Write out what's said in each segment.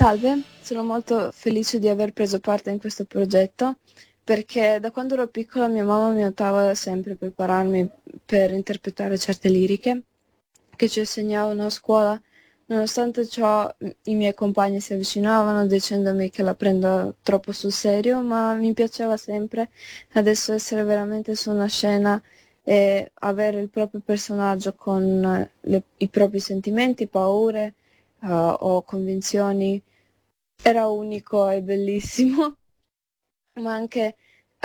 Salve, sono molto felice di aver preso parte in questo progetto perché da quando ero piccola mia mamma mi aiutava sempre a prepararmi per interpretare certe liriche che ci insegnavano a scuola. Nonostante ciò, i miei compagni si avvicinavano dicendomi che la prendo troppo sul serio, ma mi piaceva sempre adesso essere veramente su una scena e avere il proprio personaggio con i propri sentimenti, paure, o convinzioni. Era unico e bellissimo, ma anche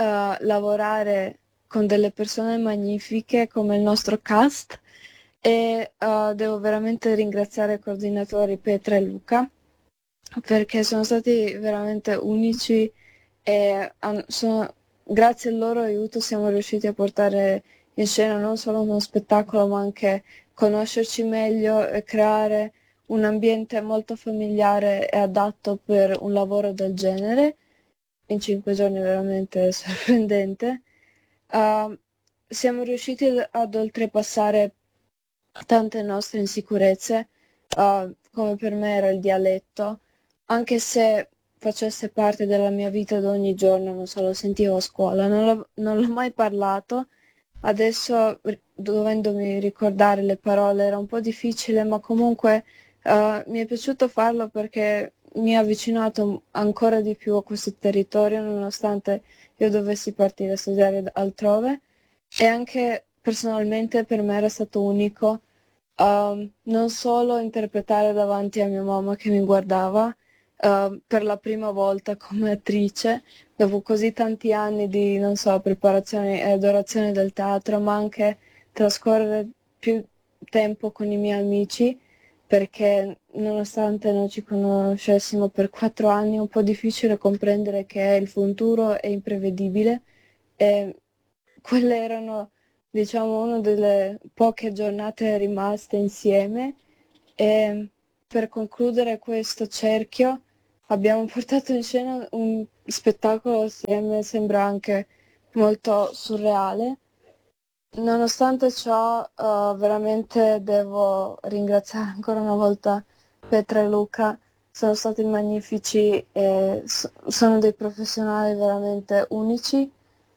lavorare con delle persone magnifiche come il nostro cast e devo veramente ringraziare i coordinatori Petra e Luca perché sono stati veramente unici e grazie al loro aiuto siamo riusciti a portare in scena non solo uno spettacolo ma anche conoscerci meglio e creare un ambiente molto familiare e adatto per un lavoro del genere. In 5 giorni è veramente sorprendente. Uh, Siamo riusciti ad oltrepassare tante nostre insicurezze, come per me era il dialetto, anche se facesse parte della mia vita di ogni giorno, non so, lo sentivo a scuola, non l'ho mai parlato. Adesso, dovendomi ricordare le parole, era un po' difficile, ma comunque mi è piaciuto farlo perché mi ha avvicinato ancora di più a questo territorio, nonostante io dovessi partire a studiare altrove. E anche personalmente per me era stato unico, non solo interpretare davanti a mia mamma che mi guardava, per la prima volta come attrice, dopo così tanti anni di, non so, preparazione e adorazione del teatro, ma anche trascorrere più tempo con i miei amici, perché nonostante non ci conoscessimo per 4 anni, è un po' difficile comprendere che il futuro è imprevedibile e quelle erano, diciamo, una delle poche giornate rimaste insieme e per concludere questo cerchio abbiamo portato in scena un spettacolo assieme, sembra anche molto surreale. Nonostante ciò, veramente devo ringraziare ancora una volta Petra e Luca, sono stati magnifici e sono dei professionali veramente unici.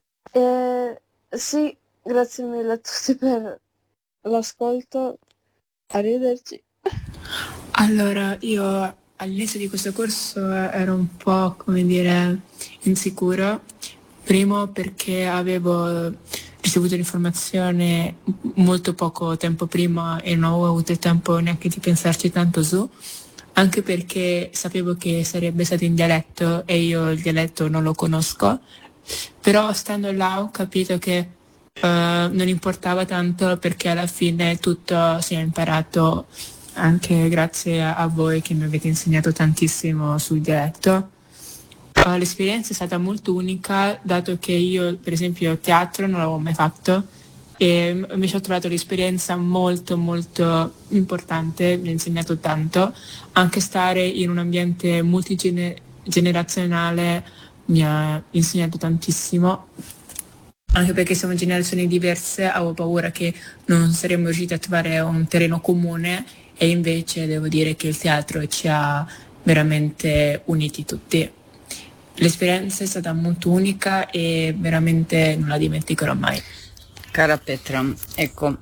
E sì, grazie mille a tutti per l'ascolto, arrivederci. Allora, io all'inizio di questo corso ero un po', come dire, insicuro. Primo perché avevo ricevuto l'informazione molto poco tempo prima e non avevo avuto il tempo neanche di pensarci tanto su, anche perché sapevo che sarebbe stato in dialetto e io il dialetto non lo conosco, però stando là ho capito che non importava tanto perché alla fine tutto si è imparato anche grazie a voi che mi avete insegnato tantissimo sul dialetto. L'esperienza è stata molto unica, dato che io, per esempio, teatro non l'avevo mai fatto e mi sono trovato l'esperienza molto molto importante, mi ha insegnato tanto. Anche stare in un ambiente multigenerazionale mi ha insegnato tantissimo, anche perché siamo generazioni diverse, avevo paura che non saremmo riusciti a trovare un terreno comune e invece devo dire che il teatro ci ha veramente uniti tutti. L'esperienza è stata molto unica e veramente non la dimenticherò mai. Cara Petra, ecco,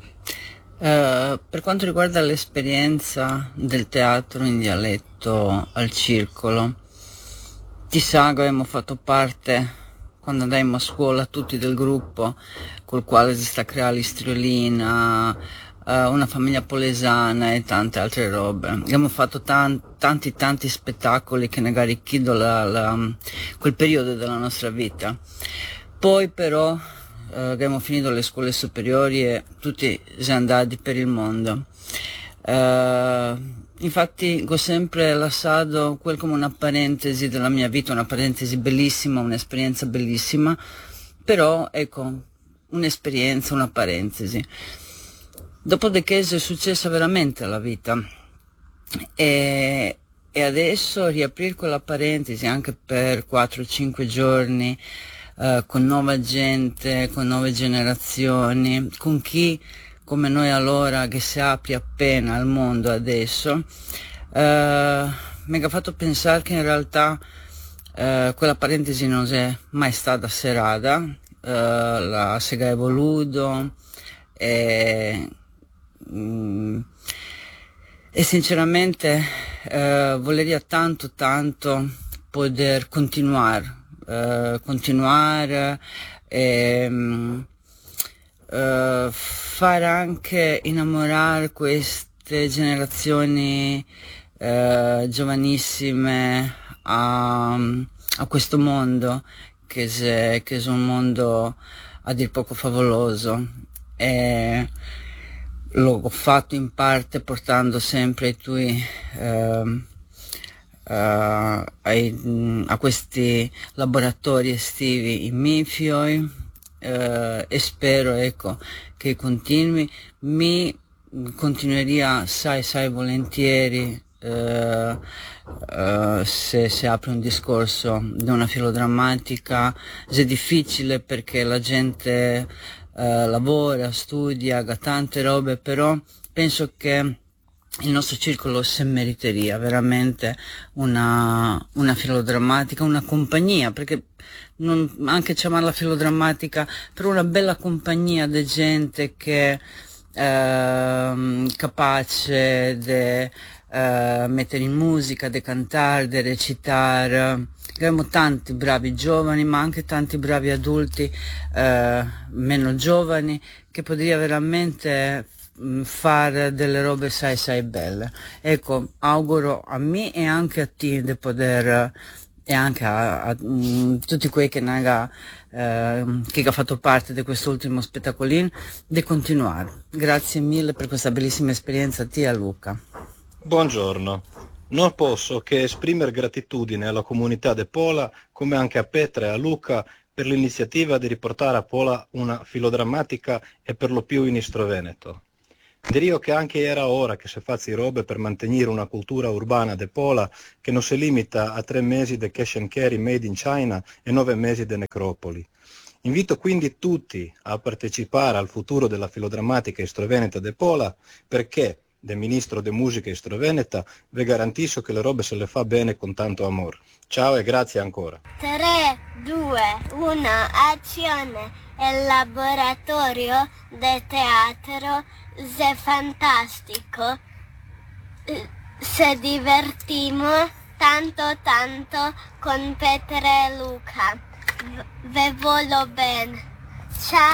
per quanto riguarda l'esperienza del teatro in dialetto al circolo, ti sa che abbiamo fatto parte quando andammo a scuola tutti del gruppo col quale si sta creando l'istriolina, una famiglia polesana e tante altre robe. Abbiamo fatto tanti spettacoli che ne arricchido quel periodo della nostra vita. Poi però abbiamo finito le scuole superiori e tutti siamo andati per il mondo. Infatti ho sempre lasciato quel come una parentesi della mia vita, una parentesi bellissima, un'esperienza bellissima, però ecco, un'esperienza, una parentesi. Dopodiché è successa veramente la vita e adesso riaprire quella parentesi anche per 4-5 giorni con nuova gente, con nuove generazioni, con chi come noi allora che si apre appena al mondo adesso, mi ha fatto pensare che in realtà quella parentesi non è mai stata serata, la sega è voluto mm, e sinceramente voleria tanto poter continuare e far anche innamorare queste generazioni giovanissime a questo mondo che è un mondo a dir poco favoloso, e l'ho fatto in parte portando sempre i tuoi a questi laboratori estivi in Minfioi, e spero, ecco, che continui. Mi continueria sai volentieri se apre un discorso di una filodrammatica. È difficile perché la gente lavora, studia, ha tante robe, però penso che il nostro circolo se meriteria veramente una filodrammatica, una compagnia, perché anche chiamarla filodrammatica, però una bella compagnia di gente che capace di mettere in musica, di cantare, di recitare. Abbiamo tanti bravi giovani, ma anche tanti bravi adulti meno giovani, che potrebbe veramente fare delle robe sai belle. Ecco, auguro a me e anche a te di poter, e anche a tutti quelli che ha fatto parte di quest'ultimo spettacolino, di continuare. Grazie mille per questa bellissima esperienza a te e a Luca. Buongiorno. Non posso che esprimere gratitudine alla comunità di Pola, come anche a Petra e a Luca, per l'iniziativa di riportare a Pola una filodrammatica e per lo più in Istro-Veneto. Dirio che anche era ora che si faccia robe per mantenere una cultura urbana de Pola che non si limita a 3 mesi di cash and carry made in China e 9 mesi di necropoli. Invito quindi tutti a partecipare al futuro della filodrammatica Istro-Veneta de Pola, perché del ministro de musica Istro-Veneta vi garantisco che le robe se le fa bene con tanto amore. Ciao e grazie ancora. 3, 2, 1, azione! Il laboratorio di teatro è fantastico. Se divertimos tanto con Petra e Luca. Ve volo bene. Ciao!